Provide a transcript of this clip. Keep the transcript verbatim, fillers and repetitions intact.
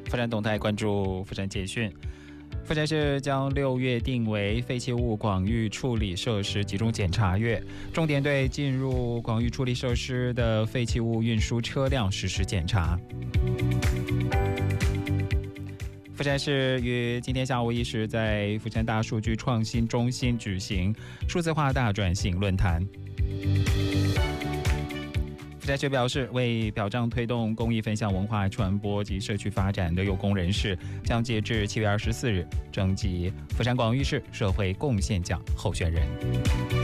富山动态关注富山简讯。富山市将六月定为废弃物广域处理设施集中检查月，重点对进入广域处理设施的废弃物运输车辆实施检查。富山市于今天下午一时在富山大数据创新中心举行数字化大转型论坛。富山市表示，为表彰推动公益分享文化传播及社区发展的有功人士，将截至七月二十四日征集富山广域市社会贡献奖候选人。